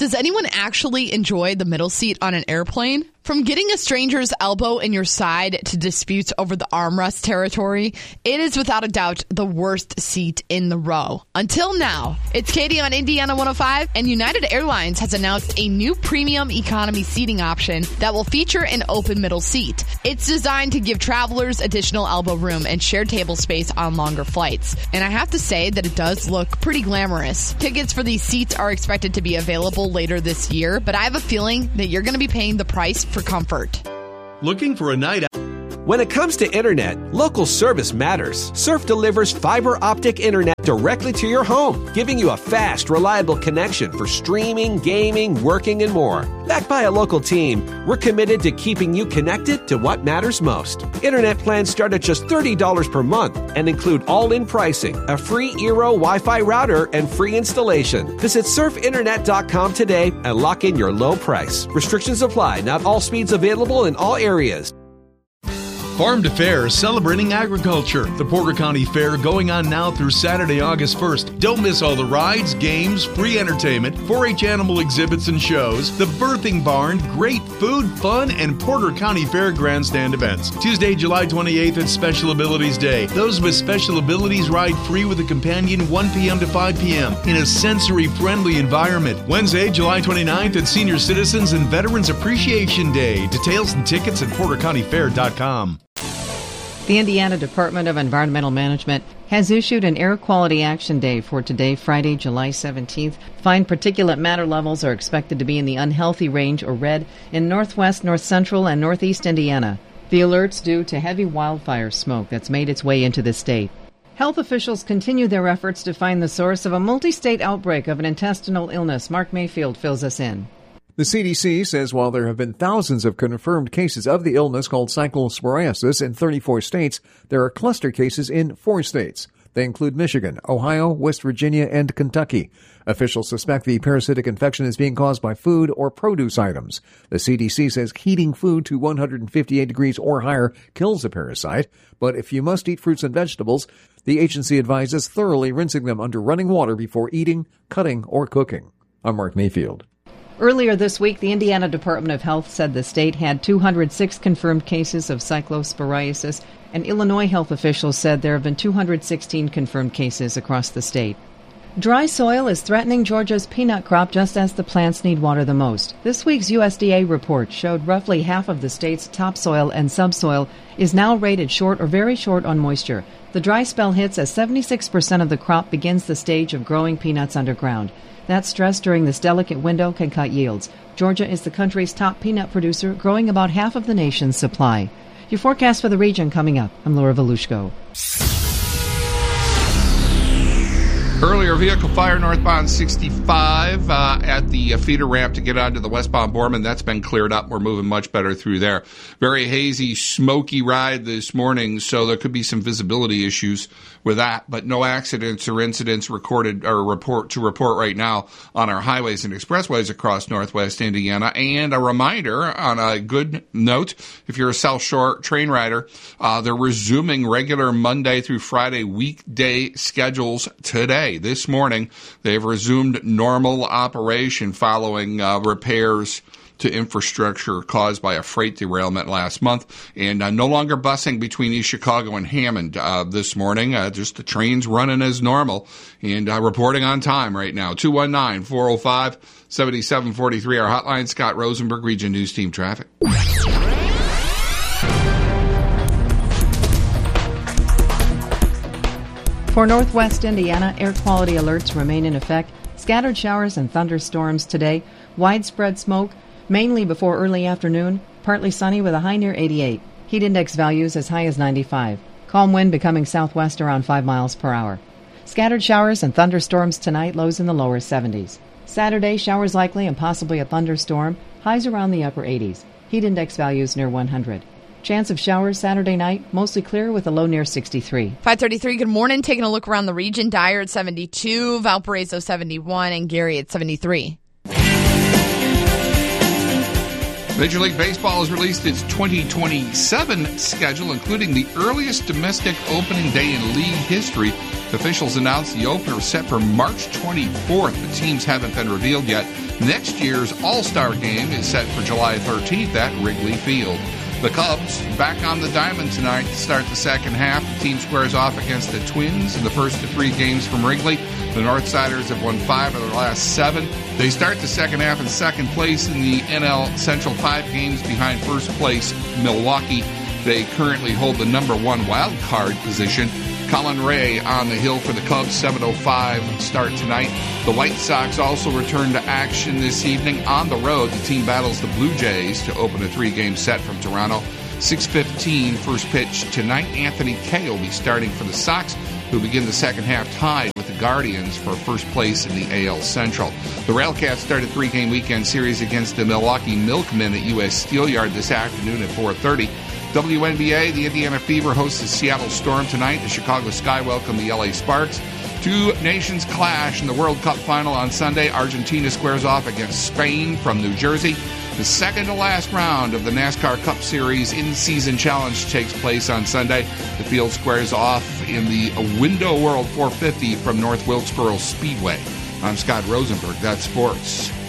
Does anyone actually enjoy the middle seat on an airplane? From getting a stranger's elbow in your side to disputes over the armrest territory, it is without a doubt the worst seat in the row. Until now. It's Katie on Indiana 105, and United Airlines has announced a new premium economy seating option that will feature an open middle seat. It's designed to give travelers additional elbow room and shared table space on longer flights. And I have to say that it does look pretty glamorous. Tickets for these seats are expected to be available later this year, but I have a feeling that you're going to be paying the price for comfort. Looking for a night out? When it comes to internet, local service matters. Surf delivers fiber optic internet directly to your home, giving you a fast, reliable connection for streaming, gaming, working, and more. Backed by a local team, we're committed to keeping you connected to what matters most. Internet plans start at just $30 per month and include all-in pricing, a free Eero Wi-Fi router, and free installation. Visit surfinternet.com today and lock in your low price. Restrictions apply. Not all speeds available in all areas. Farm to Fair, celebrating agriculture. The Porter County Fair going on now through Saturday, August 1st. Don't miss all the rides, games, free entertainment, 4-H animal exhibits and shows, the birthing barn, great food, fun, and Porter County Fair grandstand events. Tuesday, July 28th at Special Abilities Day. Those with special abilities ride free with a companion 1 p.m. to 5 p.m. in a sensory-friendly environment. Wednesday, July 29th at Senior Citizens and Veterans Appreciation Day. Details and tickets at portercountyfair.com. The Indiana Department of Environmental Management has issued an Air Quality Action Day for today, Friday, July 17th. Fine particulate matter levels are expected to be in the unhealthy range or red in northwest, north central, and northeast Indiana. The alert's due to heavy wildfire smoke that's made its way into the state. Health officials continue their efforts to find the source of a multi-state outbreak of an intestinal illness. Mark Mayfield fills us in. The CDC says while there have been thousands of confirmed cases of the illness called cyclosporiasis in 34 states, there are cluster cases in 4 states. They include Michigan, Ohio, West Virginia, and Kentucky. Officials suspect the parasitic infection is being caused by food or produce items. The CDC says heating food to 158 degrees or higher kills the parasite, but if you must eat fruits and vegetables, the agency advises thoroughly rinsing them under running water before eating, cutting, or cooking. I'm Mark Mayfield. Earlier this week, the Indiana Department of Health said the state had 206 confirmed cases of cyclosporiasis, and Illinois health officials said there have been 216 confirmed cases across the state. Dry soil is threatening Georgia's peanut crop just as the plants need water the most. This week's USDA report showed roughly half of the state's topsoil and subsoil is now rated short or very short on moisture. The dry spell hits as 76% of the crop begins the stage of growing peanuts underground. That stress during this delicate window can cut yields. Georgia is the country's top peanut producer, growing about half of the nation's supply. Your forecast for the region coming up. I'm Laura Volushko. Earlier, vehicle fire northbound 65 at the feeder ramp to get onto the westbound Borman. That's been cleared up. We're moving much better through there. Very hazy, smoky ride this morning, so there could be some visibility issues with that, but no accidents or incidents recorded or report right now on our highways and expressways across northwest Indiana. And a reminder on a good note, if you're a South Shore train rider, they're resuming regular Monday through Friday weekday schedules today. This morning, they've resumed normal operation following repairs to infrastructure caused by a freight derailment last month, and no longer busing between East Chicago and Hammond this morning. Just the trains running as normal and reporting on time right now. 219-405-7743. Our hotline, Scott Rosenberg, Region News Team Traffic. For northwest Indiana, air quality alerts remain in effect. Scattered showers and thunderstorms today. Widespread smoke, mainly before early afternoon. Partly sunny with a high near 88. Heat index values as high as 95. Calm wind becoming southwest around 5 miles per hour. Scattered showers and thunderstorms tonight, lows in the lower 70s. Saturday, showers likely and possibly a thunderstorm. Highs around the upper 80s. Heat index values near 100. Chance of showers Saturday night, mostly clear with a low near 63. 5:33, good morning. Taking a look around the region. Dyer at 72, Valparaiso 71, and Gary at 73. Major League Baseball has released its 2027 schedule, including the earliest domestic opening day in league history. Officials announced the opener is set for March 24th. The teams haven't been revealed yet. Next year's All-Star Game is set for July 13th at Wrigley Field. The Cubs back on the diamond tonight to start the second half. The team squares off against the Twins in the first of 3 games from Wrigley. The Northsiders have won 5 of their last 7. They start the second half in second place in the NL Central, 5 games behind first place Milwaukee. They currently hold the number 1 wild card position. Colin Ray on the hill for the Cubs, 7:05 start tonight. The White Sox also return to action this evening. On the road, the team battles the Blue Jays to open a 3-game set from Toronto. 6:15 first pitch tonight. Anthony Kay will be starting for the Sox, who begin the second half tied with the Guardians for first place in the AL Central. The Railcats start a 3-game weekend series against the Milwaukee Milkmen at U.S. Steelyard this afternoon at 4:30. WNBA, the Indiana Fever hosts the Seattle Storm tonight. The Chicago Sky welcome the LA Sparks. 2 nations clash in the World Cup final on Sunday. Argentina squares off against Spain from New Jersey. The second to last round of the NASCAR Cup Series in-season challenge takes place on Sunday. The field squares off in the Window World 450 from North Wilkesboro Speedway. I'm Scott Rosenberg. That's sports.